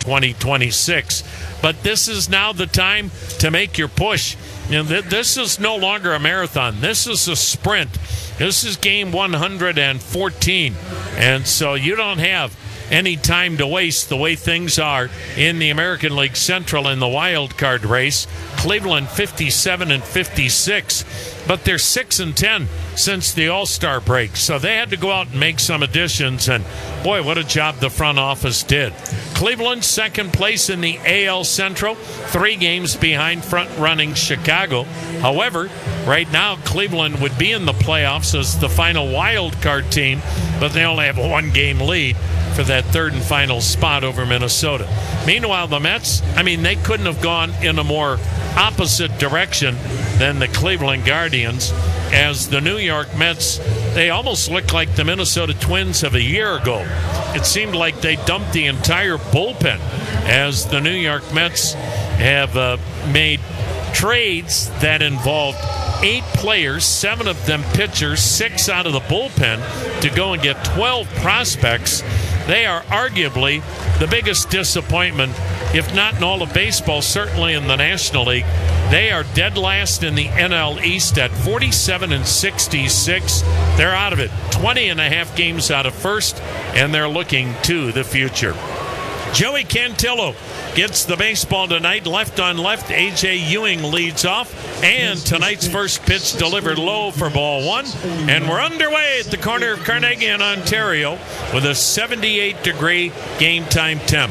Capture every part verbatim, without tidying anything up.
twenty twenty-six. But this is now the time to make your push. You know, th- this is no longer a marathon. This is a sprint. This is game one hundred fourteen. And so you don't have any time to waste the way things are in the American League Central in the wild card race. Cleveland fifty-seven and fifty-six, but they're six and ten since the All-Star break. So they had to go out and make some additions, and boy, what a job the front office did. Cleveland second place in the A L Central, three games behind front-running Chicago. However, right now Cleveland would be in the playoffs as the final wild card team, but they only have a one-game lead for that third and final spot over Minnesota. Meanwhile, the Mets, I mean, they couldn't have gone in a more opposite direction than the Cleveland Guardians, as the New York Mets, they almost look like the Minnesota Twins of a year ago. It seemed like they dumped the entire bullpen, as the New York Mets have uh, made trades that involved eight players, seven of them pitchers, six out of the bullpen, to go and get twelve prospects. They are arguably the biggest disappointment, if not in all of baseball, certainly in the National League. They are dead last in the N L East at forty-seven and sixty-six. They're out of it, twenty and a half games out of first, and they're looking to the future. Joey Cantillo gets the baseball tonight, left on left. A J Ewing leads off, and tonight's first pitch delivered low for ball one. And we're underway at the corner of Carnegie and Ontario with a seventy-eight degree game time temp.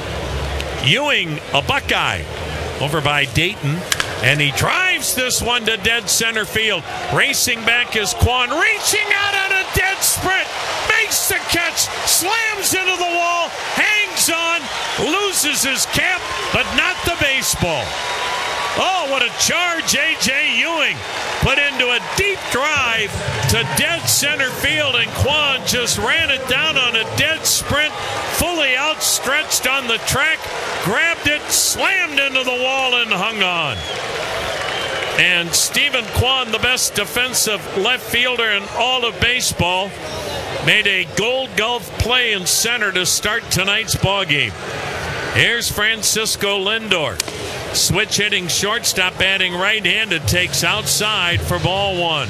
Ewing, a Buckeye, over by Dayton, and he drives this one to dead center field. Racing back is Kwan, reaching out on a dead sprint, makes the catch, slams into the wall, hangs on, loses his cap, but not the baseball. Oh, what a charge A J Ewing put into a deep drive to dead center field, and Kwan just ran it down on a dead sprint, fully outstretched on the track, grabbed it, slammed into the wall, and hung on. And Stephen Kwan, the best defensive left fielder in all of baseball, made a Gold Glove play in center to start tonight's ball game. Here's Francisco Lindor. Switch hitting shortstop, batting right-handed, takes outside for ball one.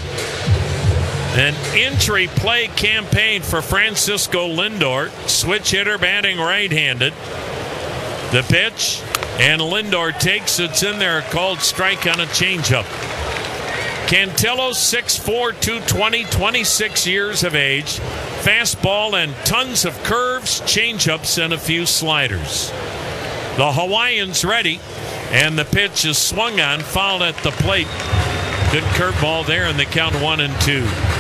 An entry play campaign for Francisco Lindor. Switch hitter, batting right-handed. The pitch, and Lindor takes it's in there, called strike on a changeup. Cantillo, six foot four, two twenty, twenty-six years of age. Fastball and tons of curves, changeups, and a few sliders. The Hawaiians ready, and the pitch is swung on, fouled at the plate. Good curveball there, and they count one and two.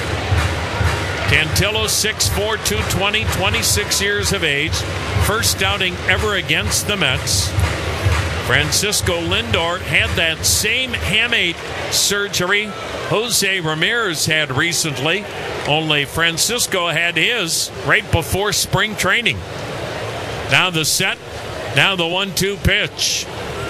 Cantillo, six foot four, two twenty, twenty-six years of age. First outing ever against the Mets. Francisco Lindor had that same hamate surgery Jose Ramirez had recently, only Francisco had his right before spring training. Now the set, now the one two pitch.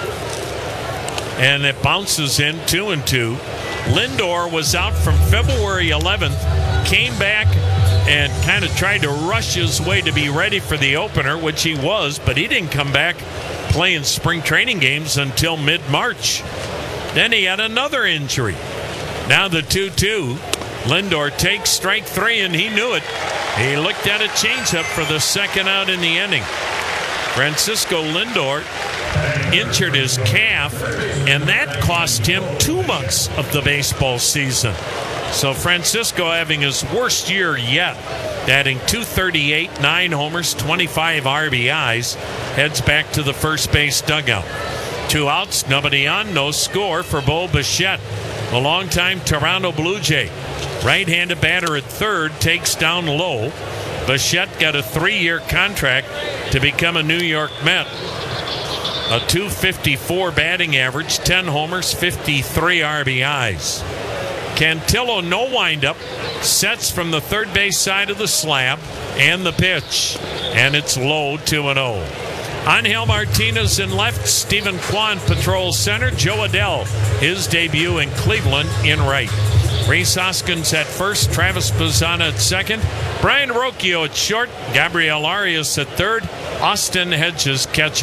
And it bounces in two and two. Lindor was out from February eleventh, came back and kind of tried to rush his way to be ready for the opener, which he was, but he didn't come back playing spring training games until mid-March. Then he had another injury. Now the two two. Lindor takes strike three, and he knew it. He looked at a changeup for the second out in the inning. Francisco Lindor injured his calf, and that cost him two months of the baseball season. So Francisco having his worst year yet, batting two thirty-eight, nine homers, twenty-five R B Is, heads back to the first base dugout. Two outs, nobody on, no score for Bo Bichette, the longtime Toronto Blue Jay. Right-handed batter at third, takes down low. Bichette got a three-year contract to become a New York Met. A two fifty-four batting average, ten homers, fifty-three R B Is. Cantillo, no windup, sets from the third base side of the slab, and the pitch. And it's low, two and oh. Angel Martinez in left, Stephen Kwan patrols center, Joe Adell, his debut in Cleveland, in right. Rhys Hoskins at first, Travis Bazzana at second, Brian Rocchio at short, Gabriel Arias at third, Austin Hedges catching.